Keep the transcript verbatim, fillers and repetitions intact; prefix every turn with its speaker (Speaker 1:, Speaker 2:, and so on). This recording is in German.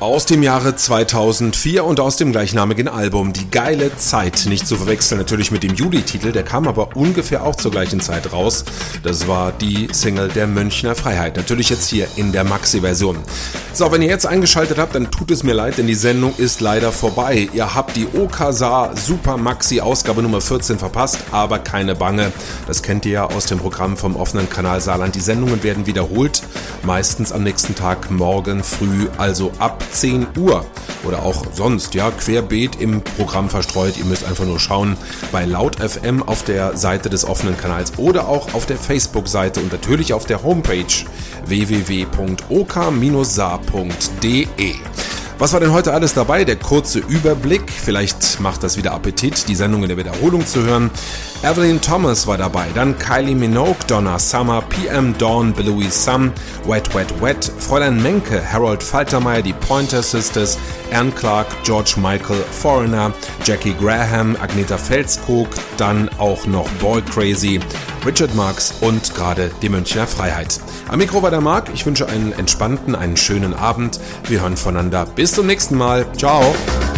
Speaker 1: Aus dem Jahre zweitausendvier und aus dem gleichnamigen Album Die geile Zeit, nicht zu verwechseln natürlich mit dem Juli-Titel, der kam aber ungefähr auch zur gleichen Zeit raus. Das war die Single der Münchner Freiheit, natürlich jetzt hier in der Maxi-Version. So, wenn ihr jetzt eingeschaltet habt, dann tut es mir leid, denn die Sendung ist leider vorbei. Ihr habt die Okasa Super Maxi Ausgabe Nummer vierzehn verpasst, aber keine Bange. Das kennt ihr ja aus dem Programm vom offenen Kanal Saarland. Die Sendungen werden wiederholt, meistens am nächsten Tag morgen früh, also ab zehn Uhr oder auch sonst, ja, querbeet im Programm verstreut. Ihr müsst einfach nur schauen bei Laut F M auf der Seite des offenen Kanals oder auch auf der Facebook-Seite und natürlich auf der Homepage w w w punkt o k saar punkt d e. Was war denn heute alles dabei? Der kurze Überblick, vielleicht macht das wieder Appetit, die Sendung in der Wiederholung zu hören. Evelyn Thomas war dabei, dann Kylie Minogue, Donna Summer, P M Dawn, Louis Sam, Wet Wet Wet, Fräulein Menke, Harold Faltermeyer, die Pointer Sisters, Anne Clark, George Michael, Foreigner, Jackie Graham, Agneta Felskog, dann auch noch Boy Crazy, Richard Marx und gerade die Münchner Freiheit. Am Mikro war der Marc, ich wünsche einen entspannten, einen schönen Abend. Wir hören voneinander. Bis zum nächsten Mal. Ciao.